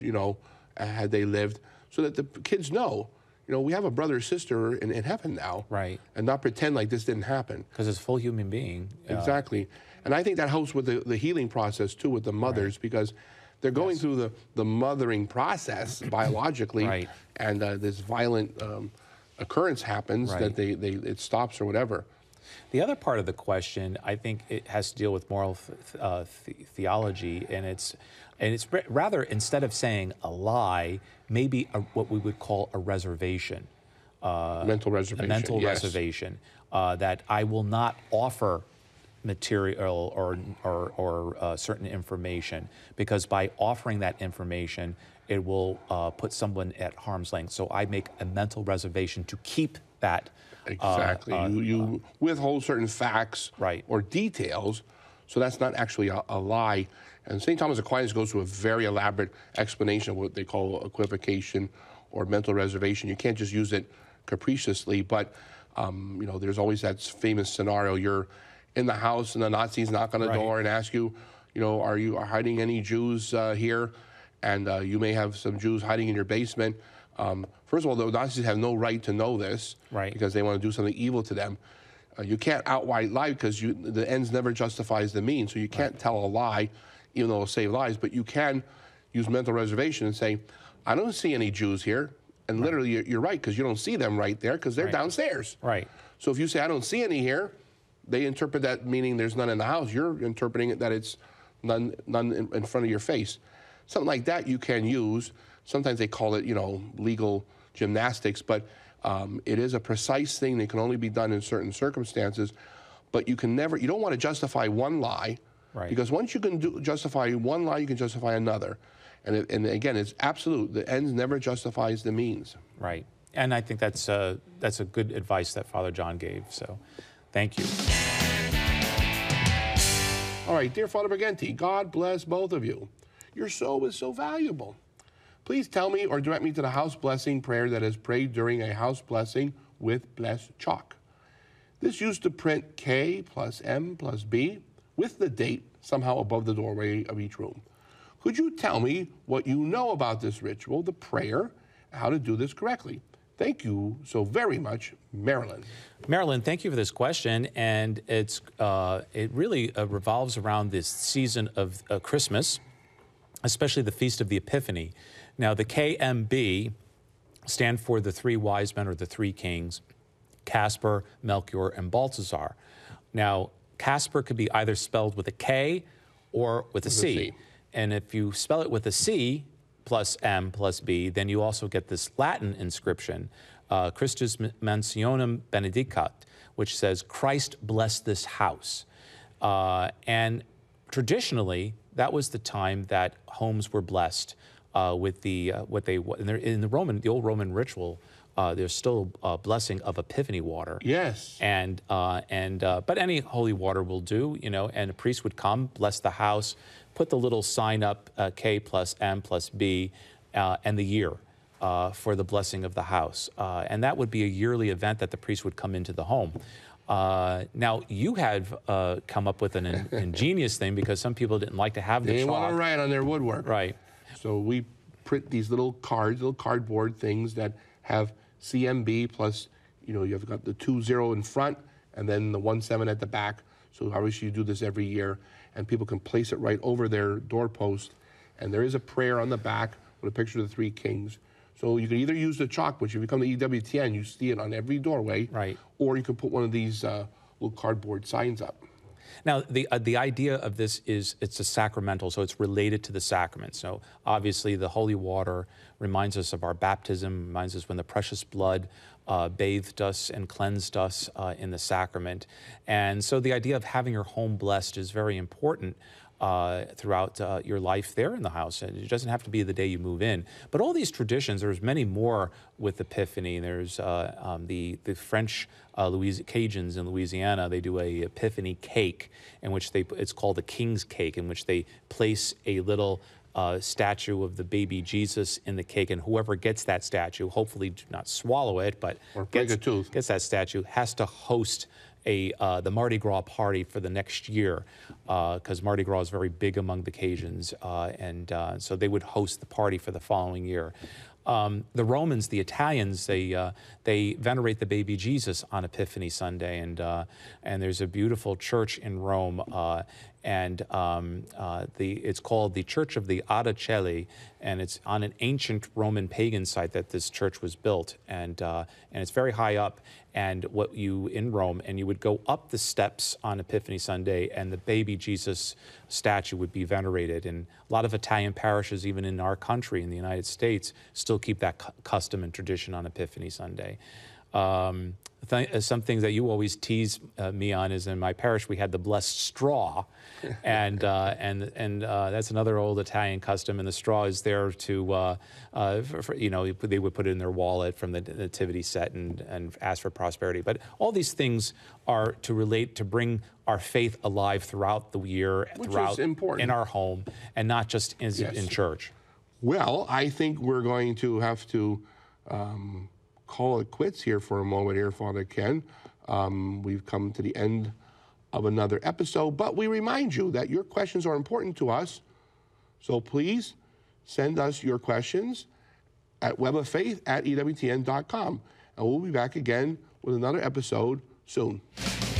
had they lived, so that the kids know, we have a brother or sister in heaven now. Right. And not pretend like this didn't happen. Because it's a full human being. Exactly. And I think that helps with the healing process, too, with the mothers, because they're going through the mothering process biologically, and this violent occurrence happens that it stops or whatever. The other part of the question, I think it has to deal with moral theology, and it's rather, instead of saying a lie, maybe what we would call a reservation. Mental reservation. A mental reservation, that I will not offer material or certain information, because by offering that information, it will put someone at harm's length. So I make a mental reservation to keep that. Exactly. You withhold certain facts or details, so that's not actually a lie. And St. Thomas Aquinas goes through a very elaborate explanation of what they call equivocation or mental reservation. You can't just use it capriciously, but there's always that famous scenario. You're in the house and the Nazis knock on the door and ask you, are you hiding any Jews here? And you may have some Jews hiding in your basement. First of all, the Nazis have no right to know this because they want to do something evil to them. You can't outright lie because the ends never justifies the means. So you can't tell a lie, even though it'll save lives, but you can use mental reservation and say, I don't see any Jews here. And literally, you're right, because you don't see them right there because they're downstairs. Right. So if you say, I don't see any here, they interpret that meaning there's none in the house. You're interpreting it that it's none in front of your face. Something like that you can use. Sometimes they call it, legal gymnastics, but it is a precise thing that can only be done in certain circumstances. But you don't want to justify one lie, because once you can justify one lie, you can justify another. And again, it's absolute. The ends never justifies the means. Right. And I think that's a good advice that Father John gave. So thank you. All right, dear Father Briganti, God bless both of you. Your soul is so valuable. Please tell me or direct me to the house blessing prayer that is prayed during a house blessing with blessed chalk. This used to print K plus M plus B with the date somehow above the doorway of each room. Could you tell me what you know about this ritual, the prayer, how to do this correctly? Thank you so very much, Marilyn. Marilyn, thank you for this question, and it really revolves around this season of Christmas, especially the Feast of the Epiphany. Now, the KMB stand for the three wise men or the three kings, Casper, Melchior, and Balthazar. Now, Casper could be either spelled with a K or with a C. And if you spell it with a C plus M plus B, then you also get this Latin inscription, Christus Mansionem Benedicat, which says, Christ bless this house. And traditionally, that was the time that homes were blessed with the in the old Roman ritual. There's still a blessing of Epiphany water. Yes. But any holy water will do, and a priest would come, bless the house, put the little sign up, K plus M plus B, and the year for the blessing of the house. And that would be a yearly event that the priest would come into the home. Now, you have come up with an ingenious thing, because some people didn't like to have the chalk. They want to write on their woodwork. Right. So we print these little cards, little cardboard things that have CMB plus, you've got the 20 in front and then the 17 at the back. So obviously you do this every year, and people can place it right over their doorpost. And there is a prayer on the back with a picture of the three kings. So you can either use the chalk, which if you come to EWTN, you see it on every doorway. Right. Or you can put one of these little cardboard signs up. Now, the idea of this is it's a sacramental, so it's related to the sacrament. So obviously the holy water reminds us of our baptism, reminds us when the precious blood bathed us and cleansed us in the sacrament. And so the idea of having your home blessed is very important throughout your life there in the house. And it doesn't have to be the day you move in. But all these traditions, there's many more with Epiphany. There's the French Cajuns in Louisiana, they do a Epiphany cake in which it's called the King's Cake, in which they place a little statue of the baby Jesus in the cake, and whoever gets that statue, hopefully do not swallow it, but or break a tooth, gets that statue, has to host the Mardi Gras party for the next year, because Mardi Gras is very big among the Cajuns, and so they would host the party for the following year. The Romans, the Italians, they venerate the baby Jesus on Epiphany Sunday, and there's a beautiful church in Rome, and it's called the Church of the Araceli, and it's on an ancient Roman pagan site that this church was built, and it's very high up. And in Rome, and you would go up the steps on Epiphany Sunday, and the baby Jesus statue would be venerated. And a lot of Italian parishes, even in our country, in the United States, still keep that custom and tradition on Epiphany Sunday. Some things that you always tease me on is in my parish we had the blessed straw, and that's another old Italian custom. And the straw is there to, they would put it in their wallet from the nativity set and ask for prosperity. But all these things are to bring our faith alive throughout the year, throughout in our home, and not just in church. Well, I think we're going to have to call it quits here for a moment here, Father Ken. We've come to the end of another episode, but we remind you that your questions are important to us. So please send us your questions at weboffaith@ewtn.com. And we'll be back again with another episode soon.